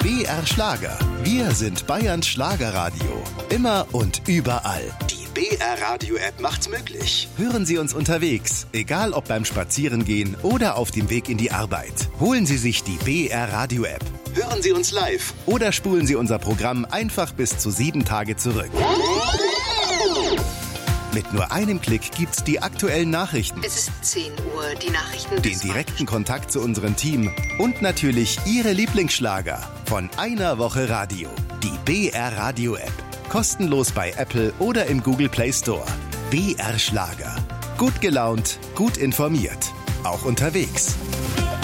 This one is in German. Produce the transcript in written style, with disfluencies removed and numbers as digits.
BR Schlager. Wir sind Bayerns Schlagerradio. Immer und überall. Die BR Radio App macht's möglich. Hören Sie uns unterwegs, egal ob beim Spazierengehen oder auf dem Weg in die Arbeit. Holen Sie sich die BR Radio App. Hören Sie uns live oder spulen Sie unser Programm einfach bis zu 7 Tage zurück. Mit nur einem Klick gibt's die aktuellen Nachrichten. Es ist 10 Uhr, die Nachrichten. Den direkten Kontakt zu unserem Team und natürlich Ihre Lieblingsschlager von einer Woche Radio. Die BR Radio App. Kostenlos bei Apple oder im Google Play Store. BR Schlager. Gut gelaunt, gut informiert. Auch unterwegs.